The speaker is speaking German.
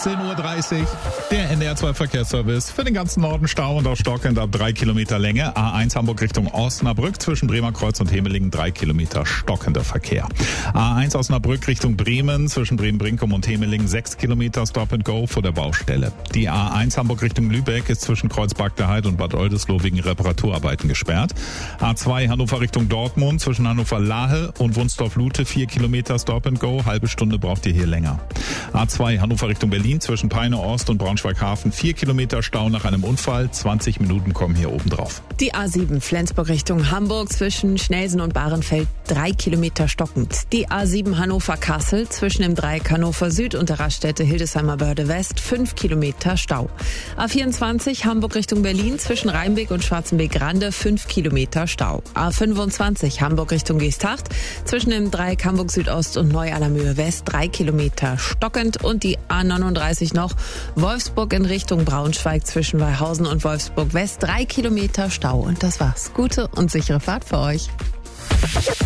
18:30 Uhr, der NDR2 Verkehrsservice. Für den ganzen Norden Stau und auch stockend ab 3 Kilometer Länge. A1 Hamburg Richtung Osnabrück zwischen Bremer Kreuz und Hemelingen 3 Kilometer stockender Verkehr. A1 Osnabrück Richtung Bremen zwischen Bremen-Brinkum und Hemelingen 6 Kilometer Stop and Go vor der Baustelle. Die A1 Hamburg Richtung Lübeck ist zwischen Kreuzberg der Heid und Bad Oldesloe wegen Reparaturarbeiten gesperrt. A2 Hannover Richtung Dortmund zwischen Hannover-Lahe und Wunsdorf-Lute 4 Kilometer Stop and Go. Halbe Stunde braucht ihr hier länger. A2 Hannover Richtung Berlin zwischen Peine Ost und Braunschweig-Hafen 4 Kilometer Stau nach einem Unfall. 20 Minuten kommen hier oben drauf. Die A7 Flensburg Richtung Hamburg zwischen Schnelsen und Bahrenfeld 3 Kilometer stockend. Die A7 Hannover-Kassel zwischen dem Dreieck Hannover Süd und der Raststätte Hildesheimer Börde West 5 Kilometer Stau. A24 Hamburg Richtung Berlin zwischen Rheinbeck und Schwarzenbeck-Rande 5 Kilometer Stau. A25 Hamburg Richtung Geesthacht zwischen dem Dreieck Hamburg Südost und Neu-Allermöhe West 3 Kilometer stockend und die A39 noch Wolfsburg in Richtung Braunschweig zwischen Weihausen und Wolfsburg West 3 Kilometer Stau. Und das war's. Gute und sichere Fahrt für euch.